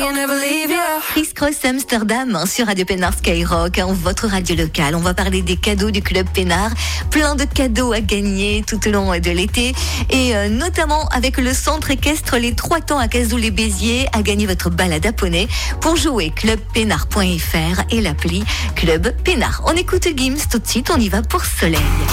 Chris Cross Amsterdam sur Radio Pénard Skyrock, votre radio locale. On va parler des cadeaux du Club Pénard. Plein de cadeaux à gagner tout au long de l'été. Et notamment avec le centre équestre Les Trois Temps à Cazaux-les-Béziers, à gagner votre balade à poney. Pour jouer, clubpénard.fr et l'appli Club Pénard. On écoute Gims tout de suite, on y va pour Soleil.